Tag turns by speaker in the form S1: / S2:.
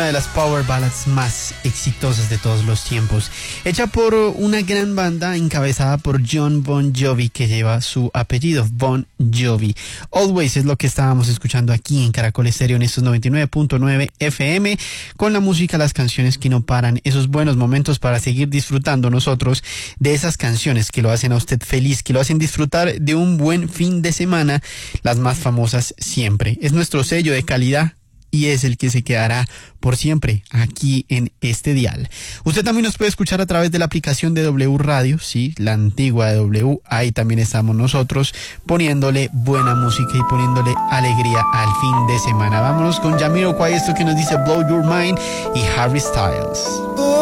S1: Una de las power ballads más exitosas de todos los tiempos, hecha por una gran banda encabezada por Jon Bon Jovi, que lleva su apellido, Bon Jovi. Always es lo que estábamos escuchando aquí en Caracol Estéreo en estos 99.9 FM, con la música, las canciones que no paran, esos buenos momentos para seguir disfrutando nosotros de esas canciones que lo hacen a usted feliz, que lo hacen disfrutar de un buen fin de semana, las más famosas siempre. Es nuestro sello de calidad y es el que se quedará por siempre aquí en este dial. Usted también nos puede escuchar a través de la aplicación de W Radio, sí, la antigua de W. Ahí también estamos nosotros poniéndole buena música y poniéndole alegría al fin de semana. Vámonos con Jamiroquai, esto que nos dice Blow Your Mind, y Harry Styles.